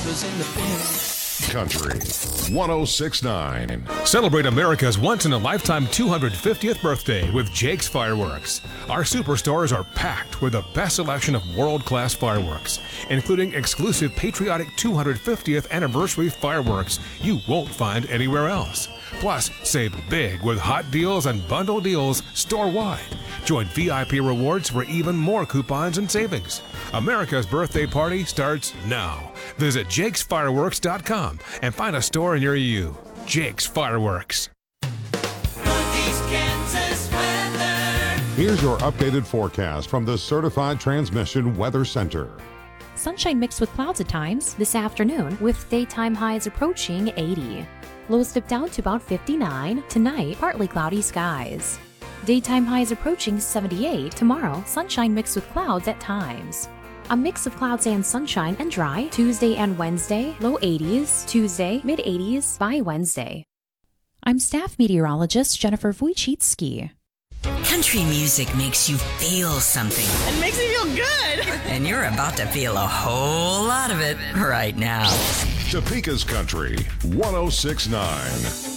was in the bin. Country 106.9. Celebrate America's once-in-a-lifetime 250th birthday with Jake's Fireworks. Our superstores are packed with the best selection of world-class fireworks, including exclusive patriotic 250th anniversary fireworks you won't find anywhere else. Plus, save big with hot deals and bundle deals store-wide. Join VIP rewards for even more coupons and savings. America's birthday party starts now. Visit jakesfireworks.com and find a store near you. Jake's Fireworks. Northeast Kansas weather. Here's your updated forecast from the Certified Transmission Weather Center. Sunshine mixed with clouds at times this afternoon, with daytime highs approaching 80. Lows dip down to about 59. Tonight, partly cloudy skies. Daytime highs approaching 78. Tomorrow, sunshine mixed with clouds at times. A mix of clouds and sunshine and dry Tuesday and Wednesday, low 80s. Tuesday, mid 80s by Wednesday. I'm staff meteorologist Jennifer Wojcicki. Country music makes you feel something. It makes me feel good. And you're about to feel a whole lot of it right now. Topeka's Country 106.9.